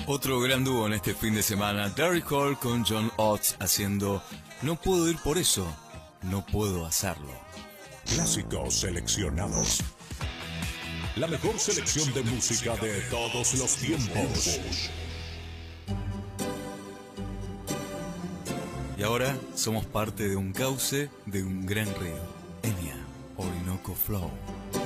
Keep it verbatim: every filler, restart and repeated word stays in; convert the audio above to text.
Otro gran dúo en este fin de semana, Terry Cole con John Oates haciendo No puedo ir por eso, no puedo hacerlo. Clásicos seleccionados. La mejor selección de música de todos los tiempos. Y ahora somos parte de un cauce de un gran río, Enya, Orinoco Flow.